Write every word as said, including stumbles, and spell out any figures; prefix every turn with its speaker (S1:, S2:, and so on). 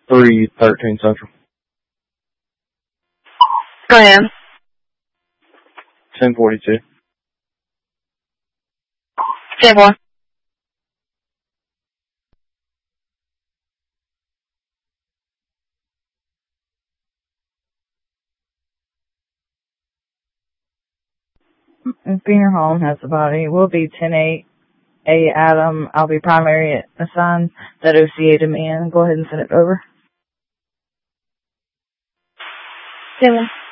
S1: three thirteen Central.
S2: Go ahead.
S1: ten forty-two.
S2: ten four.
S3: Funeral home has the body. Will be ten eight. A Adam. I'll be primary. Assign that O C A to me and go ahead and send it over.
S2: Seven.